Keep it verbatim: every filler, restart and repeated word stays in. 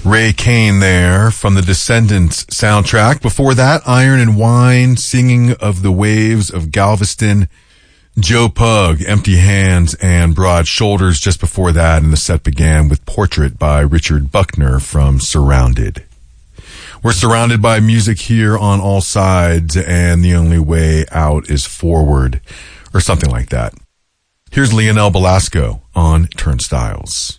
Ray Kane there from the Descendants soundtrack. Before that, Iron and Wine, Singing of the Waves of Galveston. Joe Pug, Empty Hands and Broad Shoulders. Just before that, and the set began with Portrait by Richard Buckner from Surrounded. We're surrounded by music here on all sides, and the only way out is forward, or something like that. Here's Leonel Belasco on Turnstiles.